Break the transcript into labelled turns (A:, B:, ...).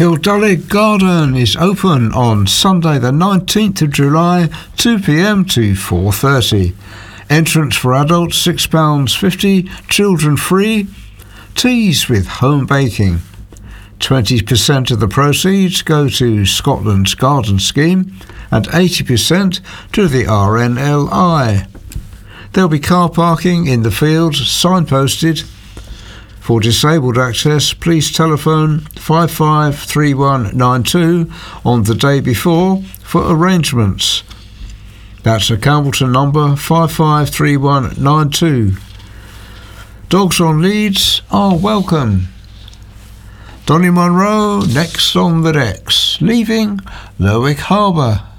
A: Kildullig Garden is open on Sunday the 19th of July, 2pm to 4:30. Entrance for adults £6.50, children free. Teas with home baking. 20% of the proceeds go to Scotland's Garden Scheme and 80% to the RNLI. There'll be car parking in the fields, signposted. For disabled access, please telephone 553192 on the day before for arrangements. That's a Campbellton number 553192. Dogs on leads are welcome. Donny Munro next on the decks, leaving Lerwick Harbour.